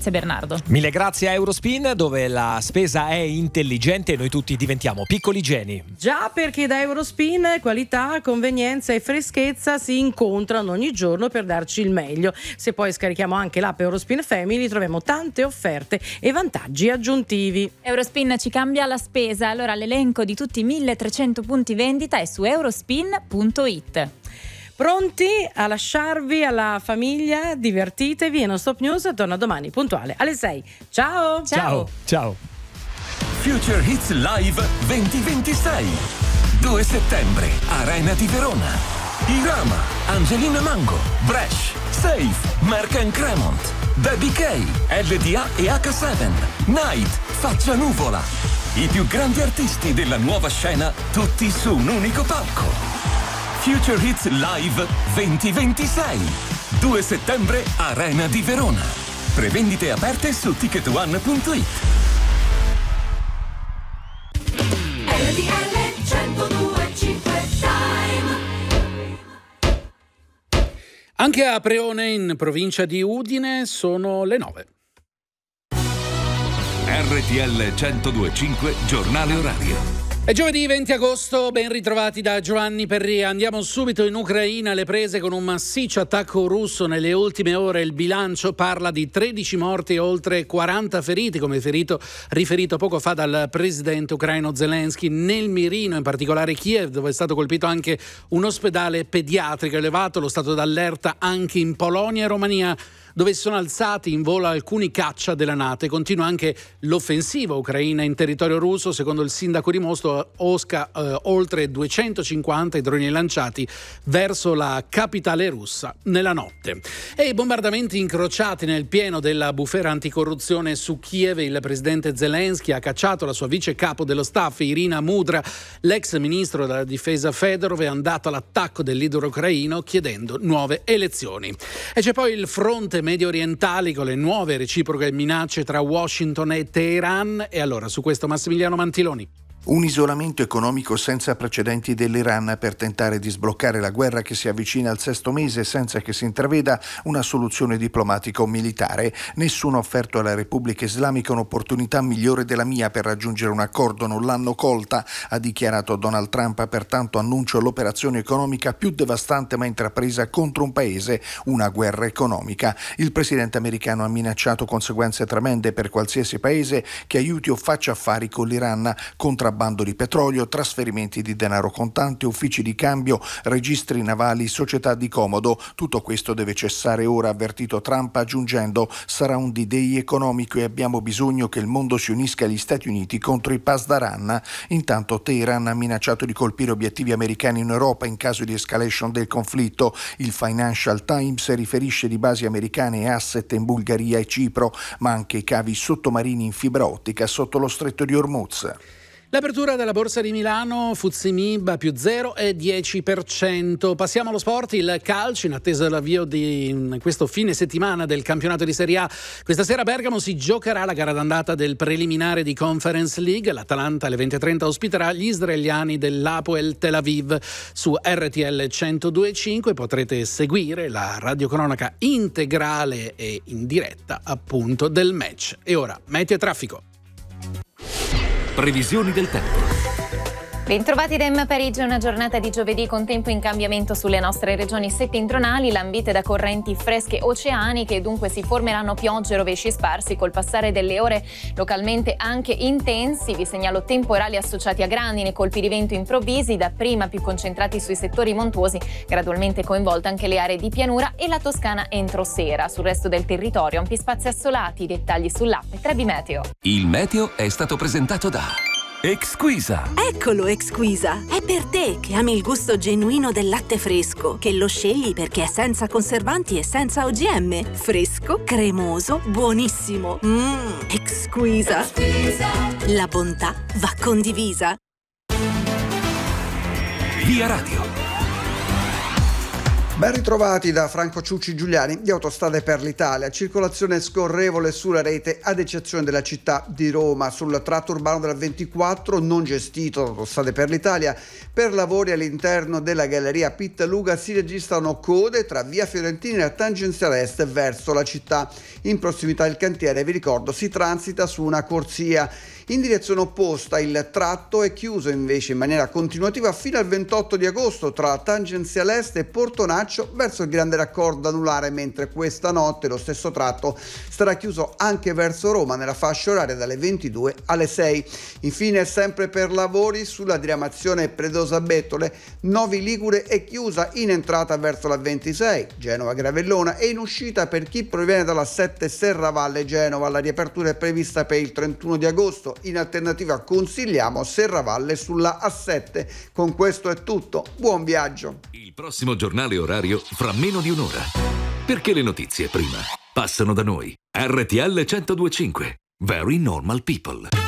Grazie Bernardo. Mille grazie a Eurospin, dove la spesa è intelligente e noi tutti diventiamo piccoli geni. Già, perché da Eurospin qualità, convenienza e freschezza si incontrano ogni giorno per darci il meglio. Se poi scarichiamo anche l'app Eurospin Family troviamo tante offerte e vantaggi aggiuntivi. Eurospin ci cambia la spesa, allora l'elenco di tutti i 1300 punti vendita è su eurospin.it. Pronti a lasciarvi alla famiglia? Divertitevi e Non Stop News torna domani puntuale alle 6. Ciao! Ciao! Future Hits Live 2026. 2 settembre, Arena di Verona. Irama, Angelina Mango, Bresh, Safe, Mark Cremont, Baby K, LDA e H7, Night, Faccia Nuvola. I più grandi artisti della nuova scena, tutti su un unico palco. Future Hits Live 2026. 2 settembre, Arena di Verona. Prevendite aperte su ticketone.it. RTL 102.5 Time. Anche a Preone, in provincia di Udine, sono le 9. RTL 102.5 Giornale Orario. È giovedì 20 agosto, ben ritrovati da Giovanni Perria. Andiamo subito in Ucraina, alle prese con un massiccio attacco russo nelle ultime ore. Il bilancio parla di 13 morti e oltre 40 feriti, come riferito poco fa dal presidente ucraino Zelensky. Nel mirino, in particolare Kiev, dove è stato colpito anche un ospedale pediatrico. Elevato lo stato d'allerta anche in Polonia e Romania, dove si sono alzati in volo alcuni caccia della NATO. E continua anche l'offensiva ucraina in territorio russo. Secondo il sindaco di Mosca, oltre 250 i droni lanciati verso la capitale russa nella notte. E i bombardamenti incrociati nel pieno della bufera anticorruzione su Kiev. Il presidente Zelensky ha cacciato la sua vice capo dello staff Irina Mudra. L'ex ministro della difesa Fedorov è andato all'attacco del leader ucraino chiedendo nuove elezioni. E c'è poi il fronte medio orientale con le nuove reciproche minacce tra Washington e Teheran. E allora su questo Massimiliano Mantiloni. Un isolamento economico senza precedenti dell'Iran per tentare di sbloccare la guerra che si avvicina al 6° mese senza che si intraveda una soluzione diplomatica o militare. Nessuno ha offerto alla Repubblica Islamica un'opportunità migliore della mia per raggiungere un accordo, non l'hanno colta, ha dichiarato Donald Trump. Pertanto annuncio l'operazione economica più devastante mai intrapresa contro un paese, una guerra economica. Il presidente americano ha minacciato conseguenze tremende per qualsiasi paese che aiuti o faccia affari con l'Iran, contrabbando di petrolio, trasferimenti di denaro contante, uffici di cambio, registri navali, società di comodo. Tutto questo deve cessare ora, ha avvertito Trump, aggiungendo: sarà un D-Day economico e abbiamo bisogno che il mondo si unisca agli Stati Uniti contro i Pasdaran. Intanto Teheran ha minacciato di colpire obiettivi americani in Europa in caso di escalation del conflitto. Il Financial Times riferisce di basi americane e asset in Bulgaria e Cipro, ma anche cavi sottomarini in fibra ottica sotto lo stretto di Hormuz. L'apertura della borsa di Milano, FTSE MIB più 0,10%. Passiamo allo sport, il calcio, in attesa dell'avvio di questo fine settimana del campionato di Serie A. Questa sera a Bergamo si giocherà la gara d'andata del preliminare di Conference League. L'Atalanta alle 20:30 ospiterà gli israeliani dell'Hapoel Tel Aviv. Su RTL 102.5 potrete seguire la radiocronaca integrale e in diretta appunto del match. E ora, meteo e traffico. Previsioni del tempo. Bentrovati da Emma Parigi, una giornata di giovedì con tempo in cambiamento sulle nostre regioni settentrionali, lambite da correnti fresche oceaniche e dunque si formeranno piogge e rovesci sparsi col passare delle ore localmente anche intensi. Vi segnalo temporali associati a grandine, colpi di vento improvvisi, dapprima più concentrati sui settori montuosi, gradualmente coinvolte anche le aree di pianura e la Toscana entro sera. Sul resto del territorio ampi spazi assolati, dettagli sull'app Trebi Meteo. Il meteo è stato presentato da Exquisa. Eccolo Exquisa, è per te che ami il gusto genuino del latte fresco, che lo scegli perché è senza conservanti e senza OGM. Fresco, cremoso, buonissimo. Exquisa. La bontà va condivisa. Via Radio. Ben ritrovati da Franco Ciucci Giuliani di Autostrade per l'Italia. Circolazione scorrevole sulla rete ad eccezione della città di Roma. Sul tratto urbano della 24 non gestito da Autostrade per l'Italia, per lavori all'interno della galleria Pittaluga si registrano code tra via Fiorentina e tangenziale est verso la città. In prossimità del cantiere, vi ricordo, si transita su una corsia. In direzione opposta il tratto è chiuso invece in maniera continuativa fino al 28 di agosto tra tangenziale est e Portonaccio verso il grande raccordo anulare, mentre questa notte lo stesso tratto sarà chiuso anche verso Roma nella fascia oraria dalle 22 alle 6. Infine, sempre per lavori sulla diramazione Predosa Bettole, Novi Ligure è chiusa in entrata verso la 26 Genova Gravellona e in uscita per chi proviene dalla 7 Serravalle Genova. La riapertura è prevista per il 31 di agosto. In alternativa consigliamo Serravalle sulla A7. Con questo è tutto, buon viaggio. Il prossimo giornale orario fra meno di un'ora. Perché le notizie prima passano da noi. RTL 102.5. Very Normal People.